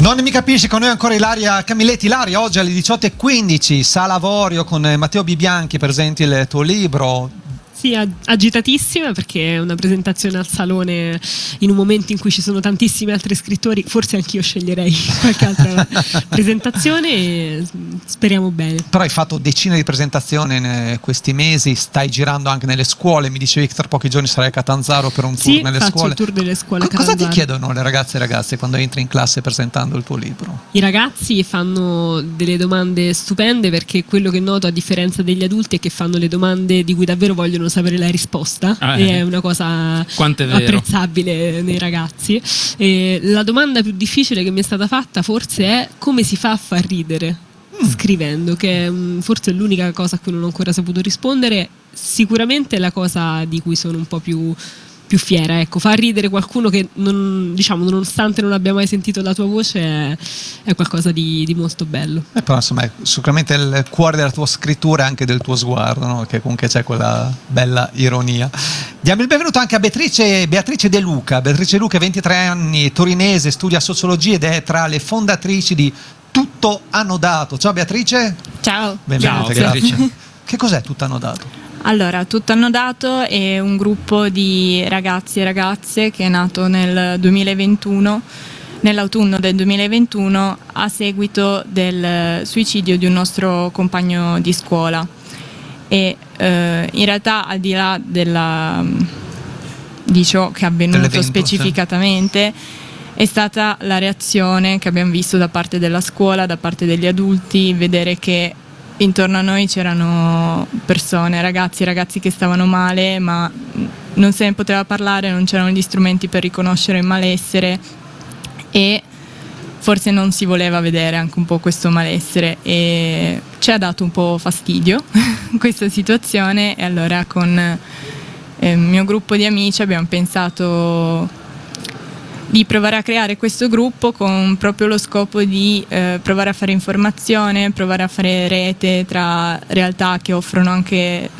Non mi capisci, con noi ancora Ilaria Camilletti. Ilaria, oggi alle 18:15, Sala Avorio con Matteo Bibianchi, presenti il tuo libro. Sì, agitatissima perché è una presentazione al Salone in un momento in cui ci sono tantissimi altri scrittori, forse anch'io sceglierei qualche altra presentazione e speriamo bene. Però hai fatto decine di presentazioni in questi mesi, stai girando anche nelle scuole, mi dicevi che tra pochi giorni sarai a Catanzaro per un tour nelle scuole. Sì, il tour delle scuole. Cosa ti chiedono le ragazze e i ragazzi quando entri in classe presentando il tuo libro? I ragazzi fanno delle domande stupende, perché quello che noto a differenza degli adulti è che fanno le domande di cui davvero vogliono sapere la risposta, e è una cosa apprezzabile nei ragazzi. E la domanda più difficile che mi è stata fatta forse è: come si fa a far ridere scrivendo, che forse è l'unica cosa a cui non ho ancora saputo rispondere. Sicuramente è la cosa di cui sono un po' più fiera, ecco, far ridere qualcuno che nonostante non abbia mai sentito la tua voce è qualcosa di molto bello. Però insomma è sicuramente il cuore della tua scrittura e anche del tuo sguardo, no? Che comunque c'è quella bella ironia. Diamo il benvenuto anche a Beatrice De Luca. Beatrice De Luca, 23 anni, torinese, studia sociologia ed è tra le fondatrici di Tutto Annodato. Ciao Beatrice. Ciao. Benvenuta, grazie. Che cos'è Tutto Annodato? Allora, Tutto Annodato è un gruppo di ragazzi e ragazze che è nato nel 2021, nell'autunno del 2021, a seguito del suicidio di un nostro compagno di scuola. E in realtà, al di là di ciò che è avvenuto specificatamente, è stata la reazione che abbiamo visto da parte della scuola, da parte degli adulti, vedere che intorno a noi c'erano persone, ragazzi e ragazzi che stavano male, ma non se ne poteva parlare, non c'erano gli strumenti per riconoscere il malessere e forse non si voleva vedere anche un po' questo malessere, e ci ha dato un po' fastidio questa situazione. E allora con il mio gruppo di amici abbiamo pensato di provare a creare questo gruppo con proprio lo scopo di provare a fare informazione, provare a fare rete tra realtà che offrono anche